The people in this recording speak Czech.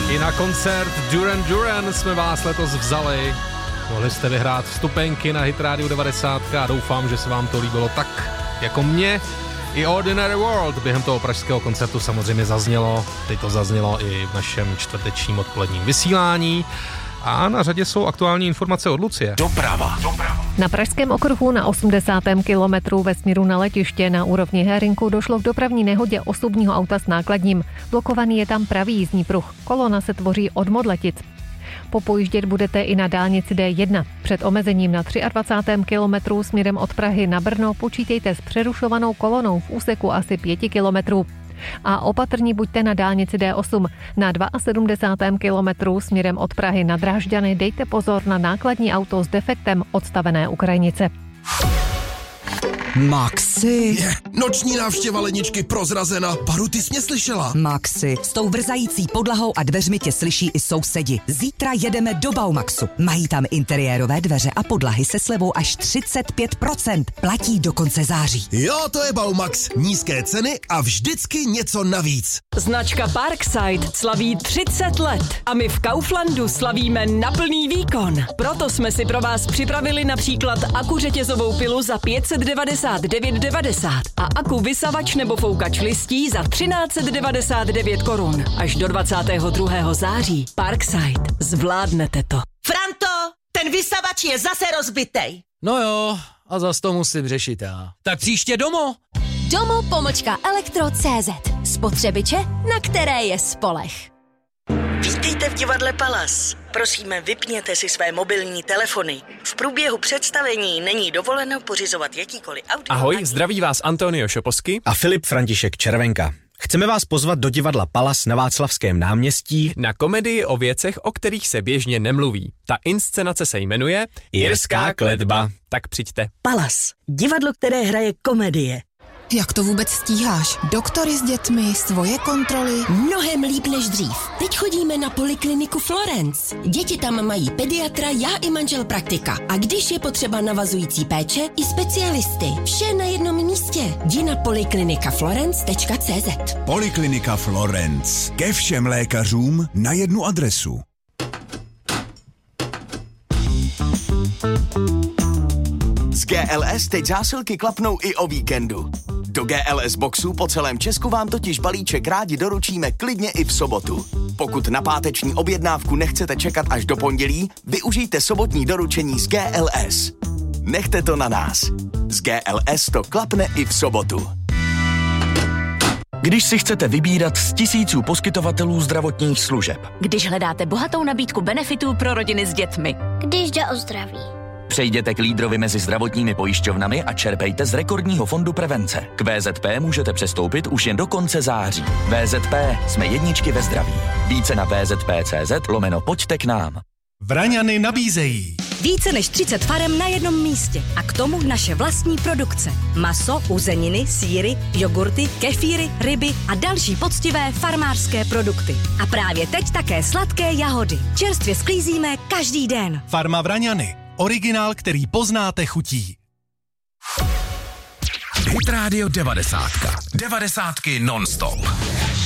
I na koncert Duran Duran jsme vás letos vzali. Mohli jste vyhrát vstupenky na Hit Radio 90 a doufám, že se vám to líbilo tak jako mě. I Ordinary World během toho pražského koncertu samozřejmě zaznělo. Teď to zaznělo i v našem čtvrtečním odpoledním vysílání. A na řadě jsou aktuální informace od Lucie. Doprava. Na pražském okruhu na 80. kilometru ve směru na letiště na úrovni Herinku došlo k dopravní nehodě osobního auta s nákladním. Blokovaný je tam pravý jízdní pruh. Kolona se tvoří od Modletic. Popojíždět budete i na dálnici D1. Před omezením na 23. kilometru směrem od Prahy na Brno počítejte s přerušovanou kolonou v úseku asi 5 kilometrů. A opatrní buďte na dálnici D8. Na 72. kilometru směrem od Prahy na Drážďany dejte pozor na nákladní auto s defektem odstavené u krajnice. Maxi. Noční návštěva ledničky prozrazena. Paru, ty jsi mě slyšela? Maxi, s tou vrzající podlahou a dveřmi tě slyší i sousedi. Zítra jedeme do Baumaxu. Mají tam interiérové dveře a podlahy se slevou až 35%. Platí do konce září. Jo, to je Baumax. Nízké ceny a vždycky něco navíc. Značka Parkside slaví 30 let a my v Kauflandu slavíme na plný výkon. Proto jsme si pro vás připravili například akuřetězovou pilu za 599,90 a aku vysavač nebo foukač listí za 1399 korun. Až do 22. září. Parkside. Zvládnete to. Franto, ten vysavač je zase rozbitej. No jo, a zas to musím řešit já. Tak příště domů. Domo-elektro.cz. Spotřebiče, na které je spolech. Vítejte v divadle Palas. Prosíme, vypněte si své mobilní telefony. V průběhu představení není dovoleno pořizovat jakýkoliv audio. Ahoj, zdraví vás Antonio Šoposky a Filip František Červenka. Chceme vás pozvat do divadla Palas na Václavském náměstí na komedii o věcech, o kterých se běžně nemluví. Ta inscenace se jmenuje Jirská kletba. Tak přijďte. Palas, divadlo, které hraje komedie. Jak to vůbec stíháš? Doktory s dětmi, svoje kontroly? Mnohem líp než dřív. Teď chodíme na polikliniku Florence. Děti tam mají pediatra, já i manžel praktika. A když je potřeba navazující péče, i specialisty. Vše na jednom místě. Jdi na poliklinikaflorence.cz. Poliklinika Florence. Ke všem lékařům na jednu adresu. Z GLS teď zásilky klapnou i o víkendu. Do GLS boxu po celém Česku vám totiž balíček rádi doručíme klidně i v sobotu. Pokud na páteční objednávku nechcete čekat až do pondělí, využijte sobotní doručení z GLS. Nechte to na nás. Z GLS to klapne i v sobotu. Když si chcete vybírat z tisíců poskytovatelů zdravotních služeb. Když hledáte bohatou nabídku benefitů pro rodiny s dětmi. Když jde o zdraví. Přejděte k lídrovi mezi zdravotními pojišťovnami a čerpejte z rekordního fondu prevence. K VZP můžete přestoupit už jen do konce září. VZP, jsme jedničky ve zdraví. Více na vzp.cz/pojďte k nám. Vraňany nabízejí více než 30 farem na jednom místě a k tomu naše vlastní produkce. Maso, uzeniny, sýry, jogurty, kefíry, ryby a další poctivé farmářské produkty. A právě teď také sladké jahody. Čerstvě sklízíme každý den. Farma Vraňany. Originál, který poznáte chutí. Hit Radio 90. 90 non-stop.